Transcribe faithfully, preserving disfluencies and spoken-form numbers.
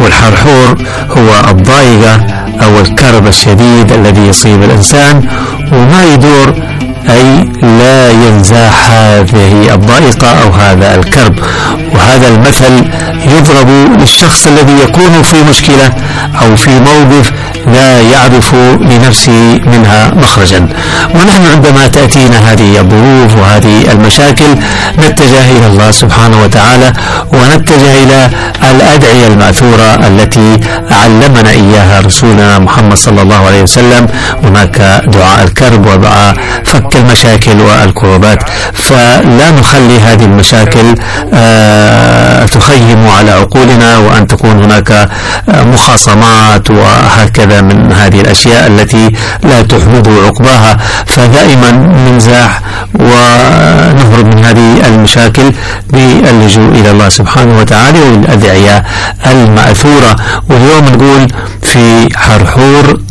والحرحور هو الضائقة أو الكرب الشديد الذي يصيب الإنسان وما يدور، أي لا ينزاح هذه الضائقة أو هذا الكرب. وهذا المثل يضرب للشخص الذي يكون في مشكلة أو في موقف لا يعرف لنفسه منها مخرجا. ونحن عندما تأتينا هذه الظروف وهذه المشاكل نتجه إلى الله سبحانه وتعالى ونتجه إلى الأدعية المأثورة التي علمنا إياها رسولنا محمد صلى الله عليه وسلم. هناك دعاء الكرب ودعاء فك المشاكل والكروبات، فلا نخلي هذه المشاكل آه تخيم على عقولنا وأن تكون هناك آه مخاصمات وهكذا من هذه الأشياء التي لا تحمد عقباها. فدائما ننزاح ونهرب من هذه المشاكل باللجوء إلى الله سبحانه وتعالى والأدعية المأثورة. واليوم نقول في حرحور